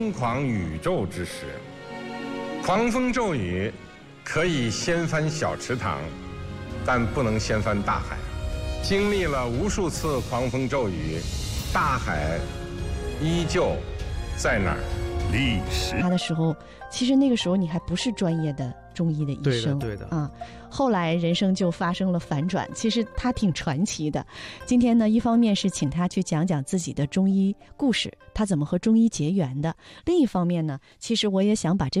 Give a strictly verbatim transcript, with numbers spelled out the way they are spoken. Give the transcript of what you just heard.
疯狂宇宙之时，狂风骤雨可以掀翻小池塘，但不能掀翻大海。经历了无数次狂风骤雨，大海依旧在那儿。 历史他的时候，其实那个时候你还不是专业的中医的医生， 对的，对的啊。后来人生就发生了反转，其实他挺传奇的。今天呢，一方面是请他去讲讲自己的中医故事，他怎么和中医结缘的；另一方面呢，其实我也想把这